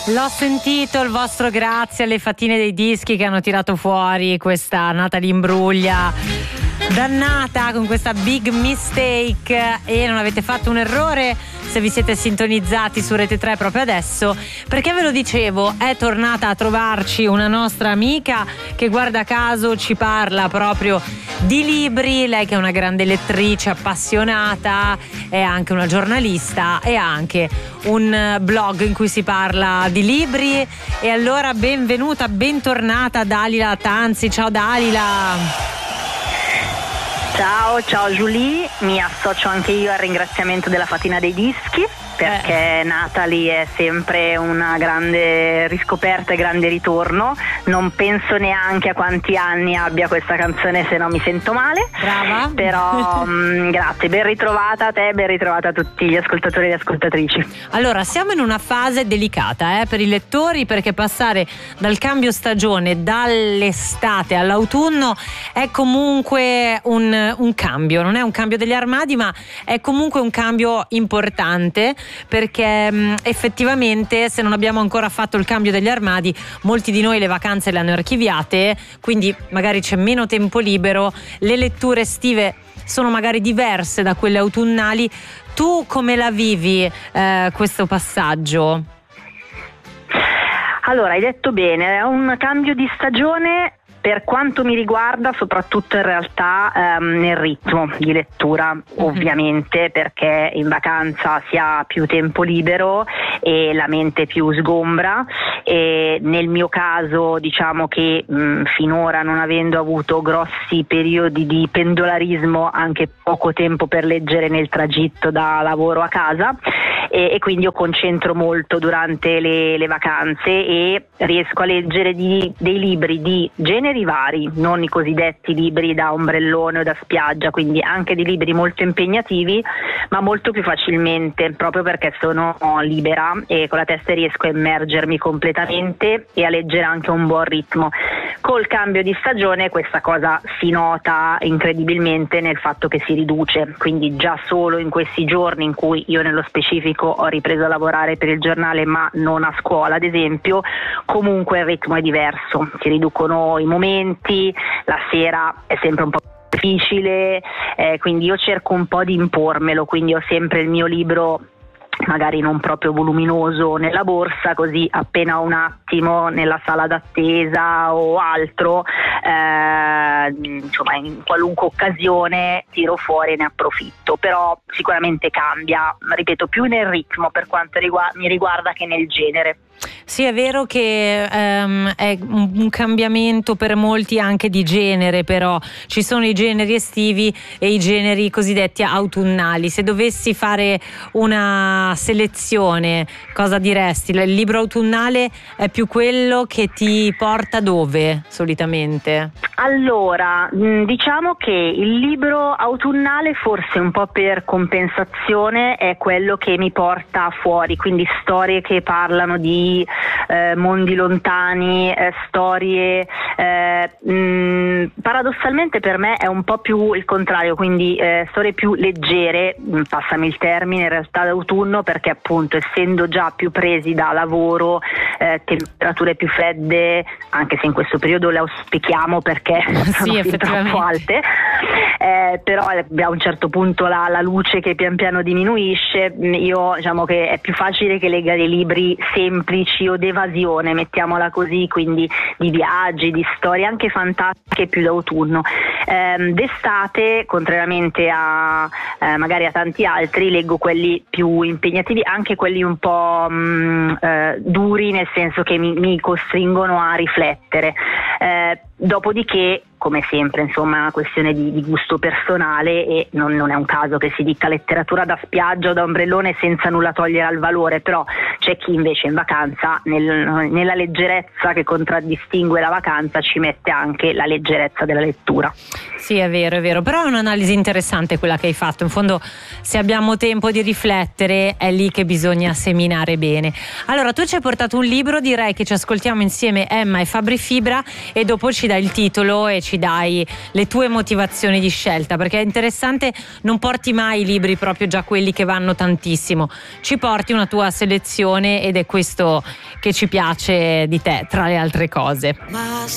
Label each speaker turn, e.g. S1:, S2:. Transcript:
S1: L'ho sentito il vostro grazie alle fatine dei dischi che hanno tirato fuori questa Natalie Imbruglia dannata con questa Big Mistake, e non avete fatto un errore se vi siete sintonizzati su Rete 3 proprio adesso, perché ve lo dicevo, è tornata a trovarci una nostra amica che guarda caso ci parla proprio di libri. Lei che è una grande lettrice appassionata, è anche una giornalista e ha anche un blog in cui si parla di libri. E allora benvenuta, bentornata Dalila Tanzi. Ciao Dalila.
S2: Ciao Julie, mi associo anche io al ringraziamento della fatina dei dischi, perché Natalie è sempre una grande riscoperta e grande ritorno. Non penso neanche a quanti anni abbia questa canzone, se no mi sento male.
S1: Brava.
S2: Però grazie, ben ritrovata a te, ben ritrovata a tutti gli ascoltatori e le ascoltatrici.
S1: Allora, siamo in una fase delicata per i lettori, perché passare dal cambio stagione, dall'estate all'autunno, è comunque un cambio. Non è un cambio degli armadi, ma è comunque un cambio importante, perché effettivamente se non abbiamo ancora fatto il cambio degli armadi, molti di noi le vacanze le hanno archiviate, quindi magari c'è meno tempo libero, le letture estive sono magari diverse da quelle autunnali. Tu come la vivi questo passaggio?
S2: Allora, hai detto bene, è un cambio di stagione. Per quanto mi riguarda, soprattutto in realtà nel ritmo di lettura, ovviamente, perché in vacanza si ha più tempo libero e la mente più sgombra, e nel mio caso diciamo che finora, non avendo avuto grossi periodi di pendolarismo, anche poco tempo per leggere nel tragitto da lavoro a casa, e quindi io concentro molto durante le vacanze e riesco a leggere dei libri di generi vari, non i cosiddetti libri da ombrellone o da spiaggia, quindi anche di libri molto impegnativi, ma molto più facilmente, proprio perché sono libera e con la testa riesco a immergermi completamente e a leggere anche a un buon ritmo. Col cambio di stagione questa cosa si nota incredibilmente nel fatto che si riduce, quindi già solo in questi giorni in cui io nello specifico ho ripreso a lavorare per il giornale ma non a scuola ad esempio, comunque il ritmo è diverso, si riducono i momenti, la sera è sempre un po' difficile, quindi io cerco un po' di impormelo, quindi ho sempre il mio libro magari non proprio voluminoso nella borsa, così appena un attimo nella sala d'attesa o altro, insomma in qualunque occasione tiro fuori e ne approfitto. Però sicuramente cambia, ripeto, più nel ritmo per quanto mi riguarda che nel genere.
S1: Sì, è vero che è un cambiamento per molti anche di genere, però ci sono i generi estivi e i generi cosiddetti autunnali. Se dovessi fare una selezione, cosa diresti? Il libro autunnale è più quello che ti porta dove solitamente?
S2: Allora, diciamo che il libro autunnale, forse un po' per compensazione, è quello che mi porta fuori, quindi storie che parlano di mondi lontani, storie paradossalmente per me è un po' più il contrario, quindi storie più leggere, passami il termine, in realtà d'autunno, perché appunto essendo già più presi da lavoro, temperature più fredde, anche se in questo periodo le auspichiamo perché sono sì, troppo alte, però a un certo punto la luce che pian piano diminuisce, io diciamo che è più facile che legga dei libri semplici o d'evasione, mettiamola così, quindi di viaggi, di storie anche fantastiche più d'autunno. D'estate, contrariamente a magari a tanti altri, leggo quelli più impegnativi, anche quelli un po' duri, nel senso che mi costringono a riflettere. Dopodiché, come sempre, insomma, è una questione di gusto personale e non è un caso che si dica letteratura da spiaggia o da ombrellone senza nulla togliere al valore, però c'è chi invece in vacanza, nella leggerezza che contraddistingue la vacanza, ci mette anche la leggerezza della lettura.
S1: Sì, è vero, però è un'analisi interessante quella che hai fatto. In fondo, se abbiamo tempo di riflettere, è lì che bisogna seminare bene. Allora, tu ci hai portato un libro, direi che ci ascoltiamo insieme Emma e Fabri Fibra, e dopo ci dai il titolo e ci dai le tue motivazioni di scelta, perché è interessante, non porti mai i libri proprio già quelli che vanno tantissimo, ci porti una tua selezione ed è questo che ci piace di te, tra le altre cose.